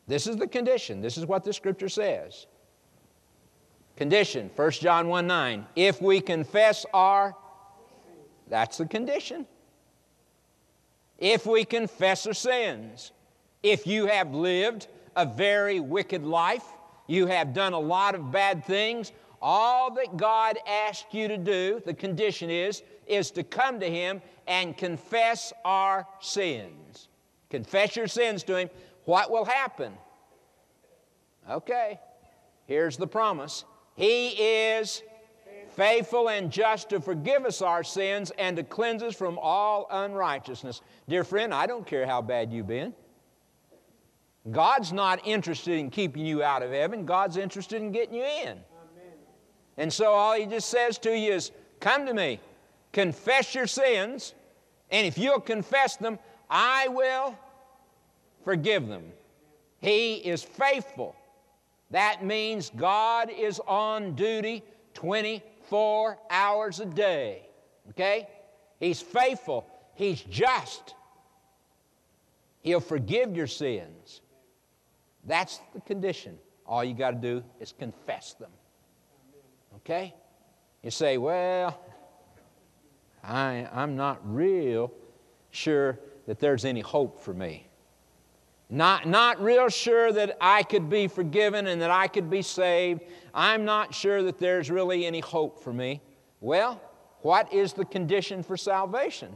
This is the condition. This is what the Scripture says. Condition, 1 John 1:9. If we confess our, that's the condition. If we confess our sins, if you have lived a very wicked life, you have done a lot of bad things, all that God asks you to do, the condition is to come to Him and confess our sins. Confess your sins to Him. What will happen? Okay, here's the promise. He is faithful and just to forgive us our sins and to cleanse us from all unrighteousness. Dear friend, I don't care how bad you've been. God's not interested in keeping you out of heaven. God's interested in getting you in. Amen. And so all He just says to you is, come to me, confess your sins, and if you'll confess them, I will forgive them. He is faithful. That means God is on duty 24 hours a day. Okay? He's faithful. He's just. He'll forgive your sins. That's the condition. All you got to do is confess them. Okay? You say, well, I'm not real sure that there's any hope for me. Not real sure that I could be forgiven and that I could be saved. I'm not sure that there's really any hope for me. Well, what is the condition for salvation?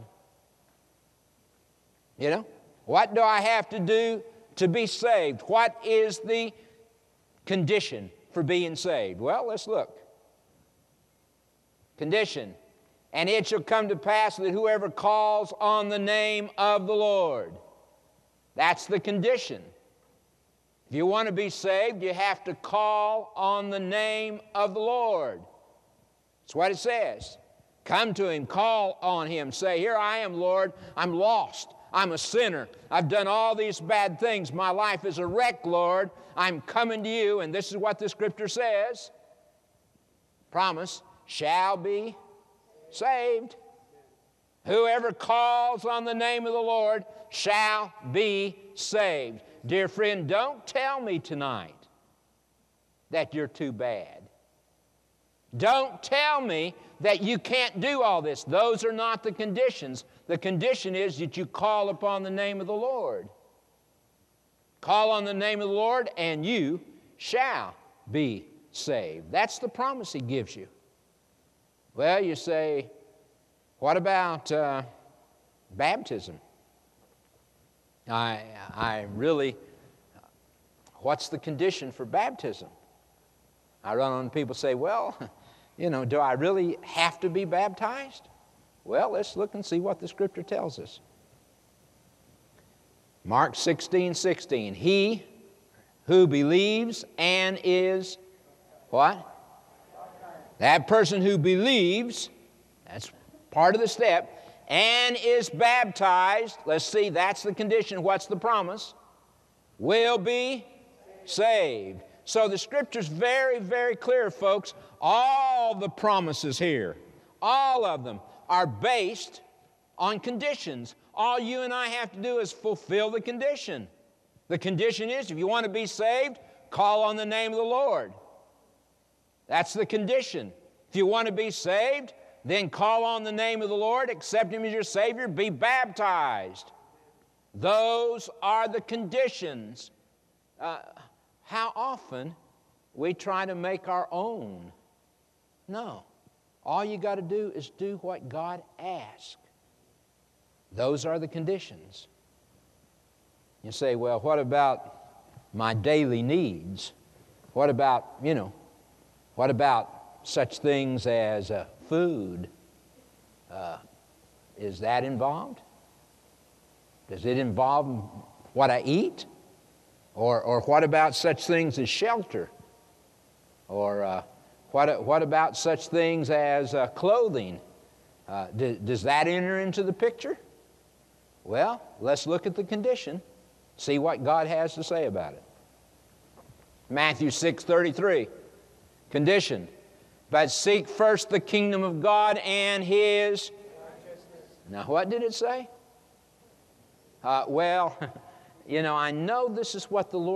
You know, what do I have to do to be saved? What is the condition for being saved? Well, let's look. Condition. And it shall come to pass that whoever calls on the name of the Lord. That's the condition. If you want to be saved, you have to call on the name of the Lord. That's what it says. Come to Him, call on Him. Say, here I am, Lord. I'm lost. I'm a sinner. I've done all these bad things. My life is a wreck, Lord. I'm coming to you, and this is what the Scripture says. Promise, shall be saved. Whoever calls on the name of the Lord shall be saved. Dear friend, don't tell me tonight that you're too bad. Don't tell me that you can't do all this. Those are not the conditions. The condition is that you call upon the name of the Lord. Call on the name of the Lord and you shall be saved. That's the promise He gives you. Well, you say, what about baptism? I really, what's the condition for baptism? I run on people say, well, you know, do I really have to be baptized? Well, let's look and see what the Scripture tells us. Mark 16:16. He who believes and is what? That person who believes, that's part of the step, and is baptized, let's see, that's the condition. What's the promise? Will be saved. So the Scripture's very, very clear, folks. All the promises here, all of them, are based on conditions. All you and I have to do is fulfill the condition. The condition is, if you want to be saved, call on the name of the Lord. That's the condition. If you want to be saved, then call on the name of the Lord, accept Him as your Savior, be baptized. Those are the conditions. How often we try to make our own? No. All you got to do is do what God asks. Those are the conditions. You say, well, what about my daily needs? What about, what about such things as food? Is that involved? Does it involve what I eat? Or what about such things as shelter? Or what about such things as clothing? Does that enter into the picture? Well, let's look at the condition, see what God has to say about it. Matthew 6:33, condition. But seek first the kingdom of God and His righteousness. Now, what did it say? I know this is what the Lord